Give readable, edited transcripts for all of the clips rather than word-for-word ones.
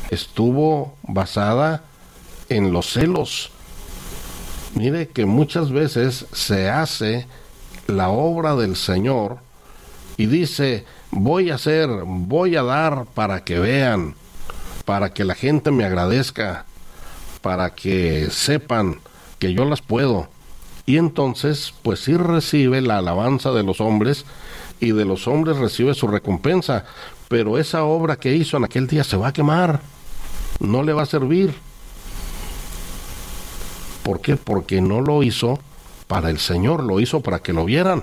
estuvo basada en los celos. Mire que muchas veces se hace la obra del Señor y dice, voy a hacer, voy a dar para que vean, para que la gente me agradezca, para que sepan que yo las puedo. Y entonces, pues sí recibe la alabanza de los hombres, y de los hombres recibe su recompensa, pero esa obra que hizo en aquel día se va a quemar, no le va a servir. ¿Por qué? Porque no lo hizo para el Señor, lo hizo para que lo vieran.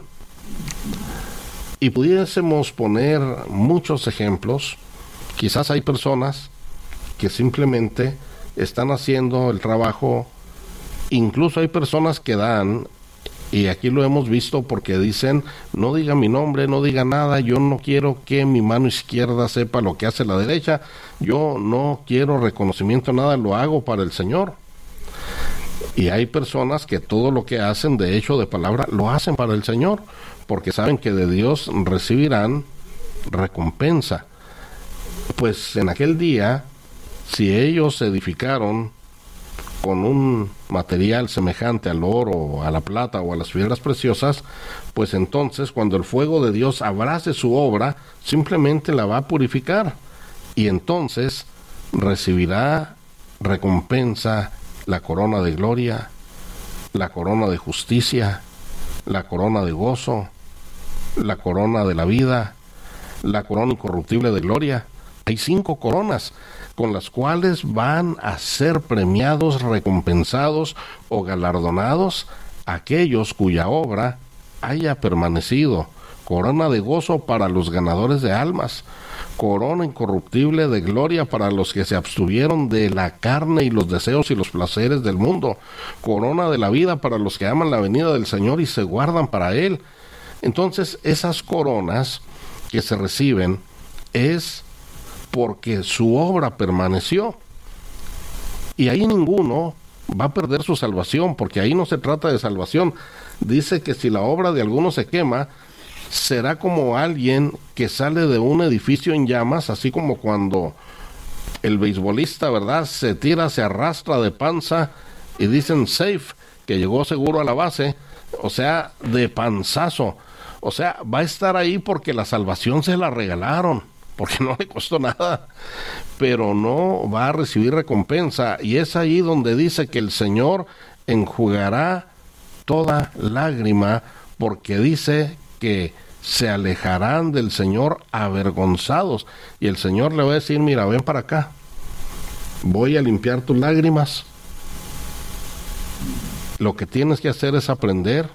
Y pudiésemos poner muchos ejemplos. Quizás hay personas que simplemente están haciendo el trabajo. Incluso hay personas que dan, y aquí lo hemos visto, porque dicen, no diga mi nombre, no diga nada, yo no quiero que mi mano izquierda sepa lo que hace la derecha, yo no quiero reconocimiento, nada, lo hago para el Señor. Y hay personas que todo lo que hacen, de hecho, de palabra, lo hacen para el Señor, porque saben que de Dios recibirán recompensa. Pues en aquel día, si ellos se edificaron con un material semejante al oro, a la plata o a las piedras preciosas, pues entonces cuando el fuego de Dios abrace su obra, simplemente la va a purificar, y entonces recibirá recompensa, la corona de gloria, la corona de justicia, la corona de gozo, la corona de la vida, la corona incorruptible de gloria. Hay 5 coronas con las cuales van a ser premiados, recompensados o galardonados aquellos cuya obra haya permanecido. Corona de gozo para los ganadores de almas, corona incorruptible de gloria para los que se abstuvieron de la carne y los deseos y los placeres del mundo, corona de la vida para los que aman la venida del Señor y se guardan para Él. Entonces, esas coronas que se reciben es porque su obra permaneció, y ahí ninguno va a perder su salvación, porque ahí no se trata de salvación. Dice que si la obra de alguno se quema, será como alguien que sale de un edificio en llamas, así como cuando el beisbolista, ¿verdad?, se tira, se arrastra de panza y dicen safe, que llegó seguro a la base, o sea, de panzazo. O sea, va a estar ahí porque la salvación se la regalaron, porque no le costó nada, pero no va a recibir recompensa. Y es ahí donde dice que el Señor enjugará toda lágrima, porque dice que se alejarán del Señor avergonzados, y el Señor le va a decir, mira, ven para acá, voy a limpiar tus lágrimas. Lo que tienes que hacer es aprender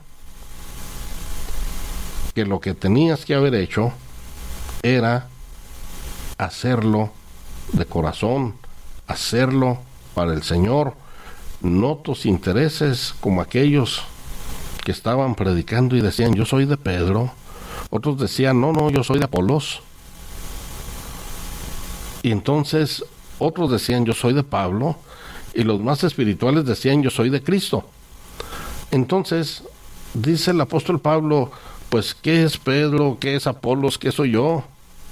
que lo que tenías que haber hecho era hacerlo de corazón, hacerlo para el Señor, no tus intereses, como aquellos que estaban predicando y decían, yo soy de Pedro. Otros decían, no, yo soy de Apolos. Y entonces otros decían, yo soy de Pablo. Y los más espirituales decían, yo soy de Cristo. Entonces dice el apóstol Pablo, pues ¿qué es Pedro? ¿Qué es Apolos? ¿Qué soy yo?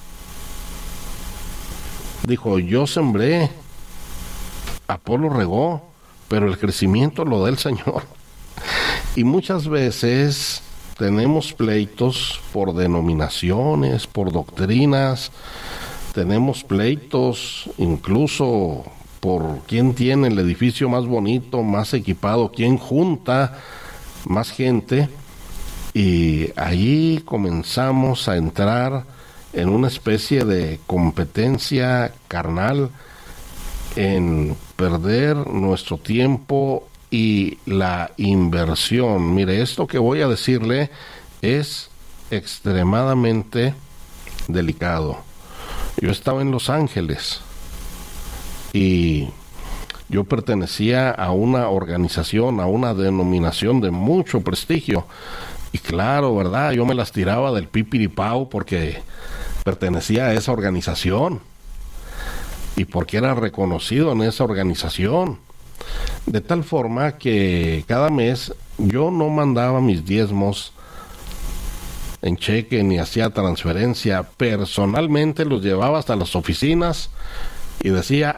Dijo, yo sembré, Apolo regó, pero el crecimiento lo da el Señor. Y muchas veces tenemos pleitos por denominaciones, por doctrinas, tenemos pleitos incluso por quién tiene el edificio más bonito, más equipado, quién junta más gente, y allí comenzamos a entrar en una especie de competencia carnal, en perder nuestro tiempo y la inversión. Mire, esto que voy a decirle es extremadamente delicado. Yo estaba en Los Ángeles y yo pertenecía a una organización, a una denominación de mucho prestigio. Y claro, ¿verdad? Yo me las tiraba del pipiripao porque pertenecía a esa organización y porque era reconocido en esa organización. De tal forma que cada mes yo no mandaba mis diezmos en cheque ni hacía transferencia. Personalmente los llevaba hasta las oficinas y decía,